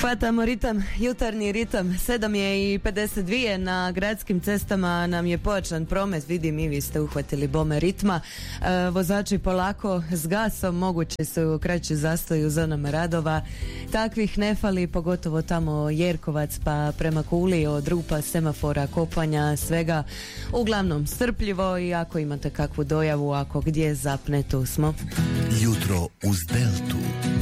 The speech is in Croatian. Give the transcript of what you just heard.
Hvatamo ritam, jutarnji ritam. 7:52 na gradskim cestama nam je pojačan promet. Vidim i vi ste uhvatili bome ritma. Vozači polako s gasom, moguće su kraći zastoj u zonama radova. Takvih ne fali, pogotovo tamo Jerkovac pa prema Kuli, od rupa, semafora, kopanja, svega. Uglavnom strpljivo i ako imate kakvu dojavu, ako gdje zapne, tu smo. Jutro uz Deltu.